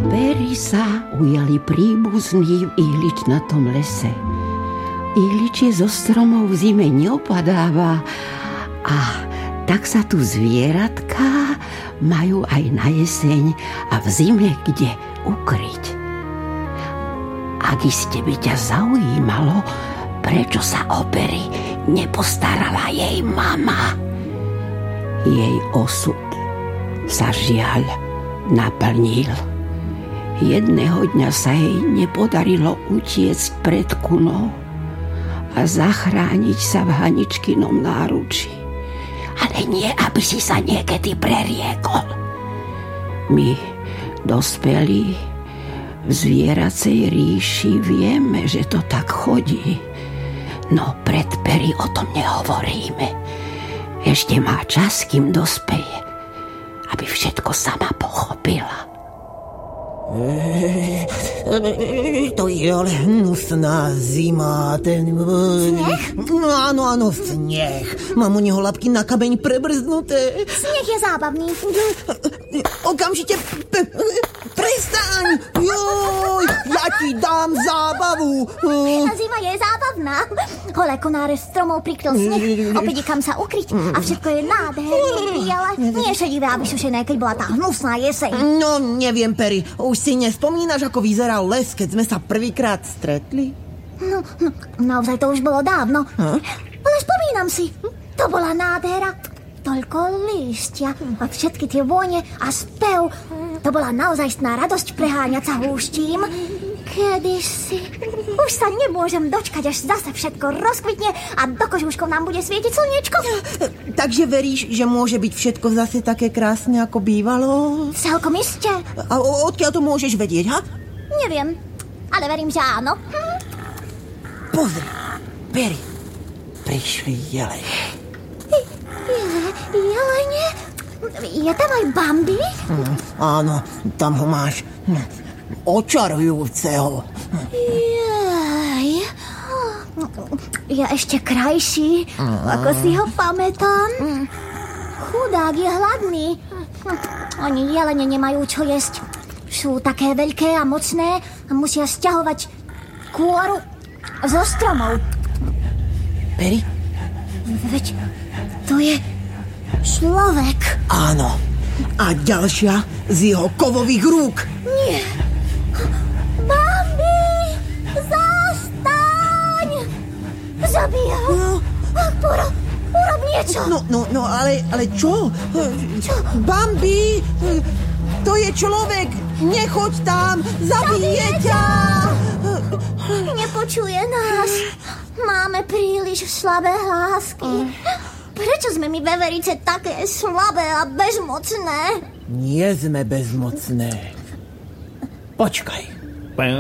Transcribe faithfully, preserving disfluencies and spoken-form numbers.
Pery sa ujali príbuzní v ihličnatom lese. Ihličie zo stromov v zime neopadáva a tak sa tu zvieratká majú aj na jeseň a v zime kde ukryť. Ak iste by ťa zaujímalo, prečo sa o pery nepostarala jej mama. Jej osud sa žiaľ naplnil. Jedného dňa sa jej nepodarilo utiecť pred kunou a zachrániť sa v Haničkinom náručí. Ale nie, aby si sa niekedy preriekol. My, dospelí, v zvieracej ríši vieme, že to tak chodí. No pred pery o tom nehovoríme. Ešte má čas, kým dospeje, aby všetko sama pochopila. To je ale hnusná zima. Ten... Sneh? Áno, áno, sneh. Mám u neho labky na kameň prebrzdnuté. Sneh je zábavný. Okamžite p- prestaň. Joj, ja ti dám zábavu. Zima je zábavná. Holé konáre stromov prikryl sneh. Opäť je kam sa ukryť. A všetko je nádherný, ale nie šedivé a vysušené, keď bola tá hnusná jeseň. No, neviem, Pery. Už si nespomínaš, ako vyzeral les, keď sme sa prvýkrát stretli? No, no, naozaj to už bolo dávno. Hm? Ale spomínam si. To bola nádhera. Toľko lístia a všetky tie vône a spev. To bola naozajstná radosť preháňať sa húštím. Kedysi. Už sa nemôžem dočkať, až zase všetko rozkvitne a do kožúškov nám bude svietiť slniečko. Takže veríš, že môže byť všetko zase také krásne, ako bývalo? Celkom iste. A odkiaľ to môžeš vedieť, ha? Neviem, ale verím, že áno. Pozri, Pery, prišli jelene. Jelene? Je tam aj Bambi? Mm, áno, tam ho máš. Očarujúceho. Jaj. Je ešte krajší, ako si ho pamätám. Chudák je hladný. Oni jelene nemajú čo jesť. Sú také veľké a mocné a musia sťahovať kôru zo stromov. Pery? Veď to je človek. Áno. A ďalšia z jeho kovových rúk. Nie. Bambi! Zastaň! Zabíja ho. No. Urob, urob niečo. No, no, no, ale, ale čo? Čo? Bambi! To je človek! Nechoď tam! Zabije ťa! Nepočuje nás. Máme príliš slabé hlásky. Prečo sme my veverice také slabé a bezmocné? Nie sme bezmocné. Počkaj.